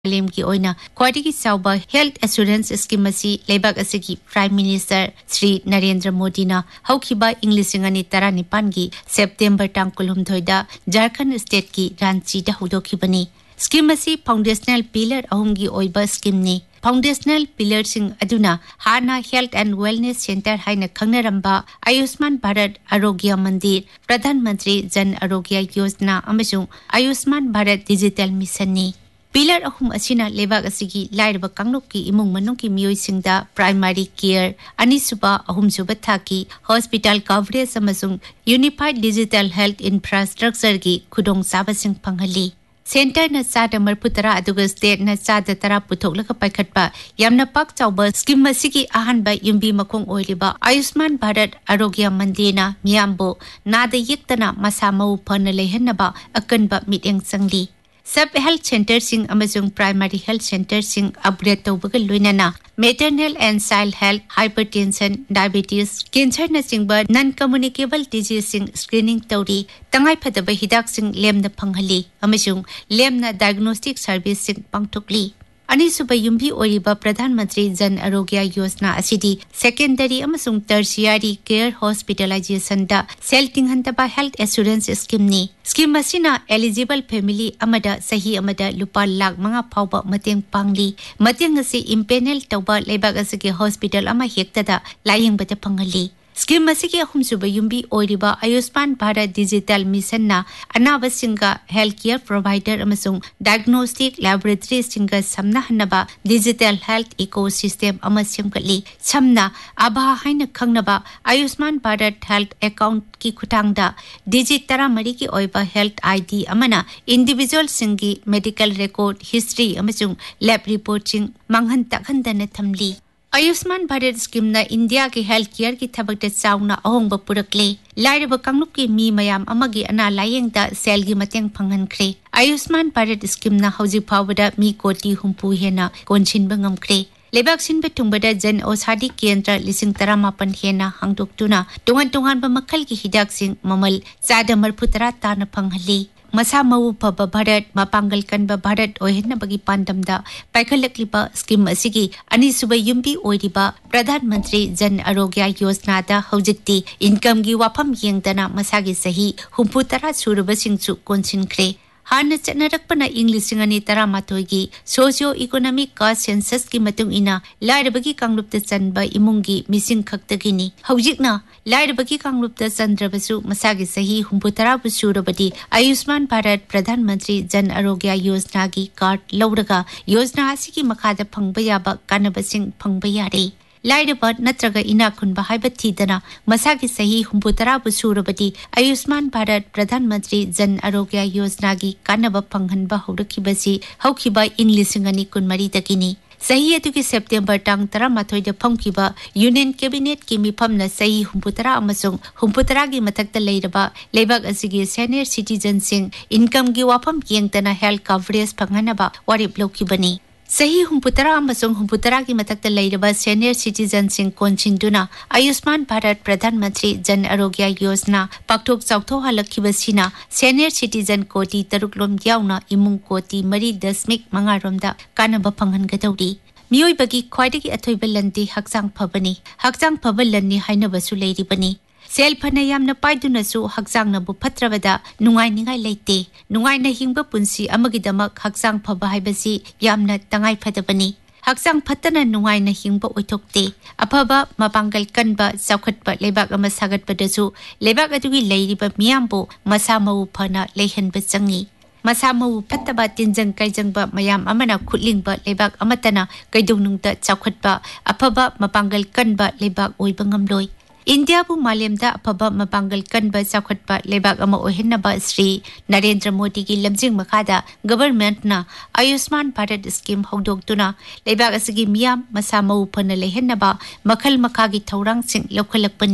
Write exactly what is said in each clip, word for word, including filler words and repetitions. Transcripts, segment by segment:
Lim ki oina Kwadiki Sauba Health Assurance Scheme asi Lebak asigi Prime Minister Sri Narendra Modi na haukiba English ngani tarani pangi September tangkulum thoida Jharkhand State ki Ranchi da hudoki bani Scheme asi foundational pillar ahumgi oiba scheme ni Foundational pillar sing aduna Hana Health and Wellness Center haina khangnaramba Ayushman Bharat Arogya Mandir Pradhan Mantri Jan Arogya Yojana amasung Ayushman Bharat Digital Mission ni Pillar ahum asina lebak asigi lairba kanglok ki imung manung ki miyoi singda primary care anisuba ahum suba thaki hospital coverage amasung unified digital health infrastructure ki khudong saba sing panghali Center na sada marputara aduga state na sada tara puthokla paikhatpa yamna pak chawba scheme asigi ahanba yumbi makong oiliba Ayushman Bharat Arogya Mandina miyambo nada yektana masa mau phana lehanaba akanba miteng sangli Sub health centers sing amazung primary health centers sing upgrade tawbaga loinana maternal and child health hypertension diabetes cancer na singba non communicable disease sing screening tawri tangai phadaba hidak sing lemna phanghali amazung lemna diagnostic service sing pangthokli Anisuba yumbi oriba Pradhan Mantri Jan Arogya Yojana asidi secondary amasung tertiary care hospitalization da cell tinghantaba health assurance scheme ni scheme asina eligible family amada sahi amada lupa lakh manga phawba mateng pangli mateng asi impanel tawba lebak asigi hospital ama hektada layeng bata phangali Scheme asigi ahum suba yumbi oiriba Ayushman Bharat Digital Mission na anaba singa healthcare provider amasung diagnostic laboratory singa samna hanaba digital health ecosystem ama semkali samna aba haina khangnaba Ayushman Bharat health account ki khutangda digit tara mari ki oiba health I D amana individual singi medical record history amasung lab reporting manghan takhandana thamli Ayushman Bharat scheme na India ki healthcare ki thabakta chauna ahongba purakle lairaba kangluk ki mi mayam amagi ana layengda cell gi mateng phanghankhre Ayushman Bharat scheme na hauji phawada mi koti humpu hena konchinba ngamkhre lebak sinba tungbada jan osadi kendra lising taramapan hena hangdoktuna tungan tungan ba makhal ki hidak sing mamal sada marputara tana phanghali Masa mau phaba Bharat mapangal kanba Bharat ohenna bagi pandamda paikhalakliba scheme asigi ani suba yumbi oiriba Pradhan Mantri Jan Arogya Yojana da haujikti income gi wafam yengdana masagi sahi humputara suruba singchu konsinkhre Hana chanarakpana English ngani taramatoi gi socio economic cost census ki matung ina lairabagi kanglupta chanba imungi mising khaktagini haujikna lairabagi kanglupta chandrabasu masagi sahi humputara bu surabadi Ayushman Bharat Pradhan Mantri Jan Arogya Yojana gi card lauraga yojana asigi makhada phangba yaba kanabasing phangba yare Lairaba natraga ina khunba haiba thidana masagi sahi humputara bu surabadi Ayushman Bharat Pradhan Mantri Jan Arogya Yojana gi kanaba phanghanba haurakibasi haukiba English ngani kunmari takini Sahi atuki September tang tara mathoi da phangkiba Union Cabinet ki mifamna sahi humputara amasung humputara gi mathakta leiraba lebak asigi senior citizen sing income gi wafam yengtana health coverage phanghanaba warip lokibani Sahi humputara amasung humputara ki matakta leiraba senior citizen sing konchinduna Ayushman Bharat Pradhan Mantri Jan Arogya Yojana pakthok chawtho halakhibasina senior citizen koti taruklom yauna imung koti mari dasmik mangaromda kanaba phanghangadawri miyoi bagi khwaidagi athoiba landi hakchang phabani hakchang phabalanni hainabasu leiribani Sel phana yamna paiduna su hakchang na bu phatrabada nungai ningai leite nungai na hingba punsi amagidamak hakchang phaba haibasi yamna tangai phadabani hakchang phatana nungai na hingba oithokte aphaba mapangal kanba chawkhatpa lebak ama sagatpada su lebak adugi leiriba miyambo masa mau phana leihanba changi masa mau phattaba tinjang kaijangba mayam amana khutlingba lebak amatana kaidongnungta chawkhatpa aphaba mapangal kanba lebak oiba ngamloi India bu malemda apaba mapangal kanba chawkhatpa lebak ama ohennaba Sri Narendra Modi gi lamjing makhada government na Ayushman Bharat scheme hongdoktuna lebak asigi miyam masa mau phana lehennaba makhal makha gi thaurang sing lokhalakpani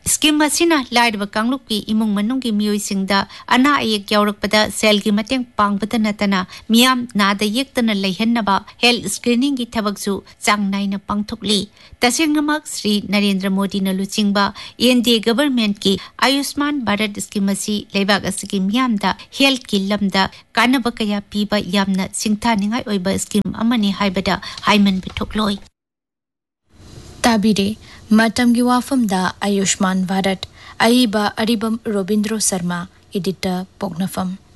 scheme असिना लाइडब कांगलुप की इमुंग मनुंग की मियोइसिंगदा अना अयेक यावरकपदा cell की मतेंग पांगबदा नतना मियाम नादा येक्तना लैहन्नबा health screening की थबकसु चांग नाइना पांगथोकली तसेंगमक श्री नरेंद्र मोदी न लुचिंगबा NDA government की Ayushman Bharat scheme असि लेबाक असकी मियामदा हेल्थ की लमदा कानब कया पीबा यामना सिंगथानिंगाई ओइबा scheme अमनि हाइबदा hymen बिथोकलोय ताबिरे मतमगी वाफमदा Ayushman Bharat अईबा Aribam Robindro Sharma editor पोगनफम।